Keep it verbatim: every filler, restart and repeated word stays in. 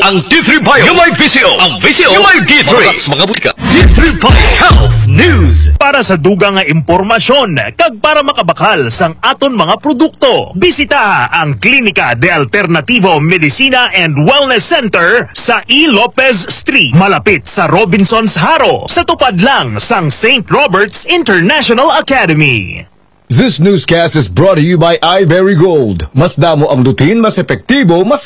ang D three Bio. Gamay Visio. Ang Visio. Gamay D three. Mga butika. D three Bio Health News. Para sa dugang nga impormasyon, kag para makabakal sang aton mga produkto, bisita ang Klinika de Alternativo Medicina and Wellness Center sa E. Lopez Street, malapit sa Robinson's Haro, sa tupad lang sang Saint Robert's International Academy. This newscast is brought to you by iBerry Gold. Mas damo ang lutin, mas epektibo, mas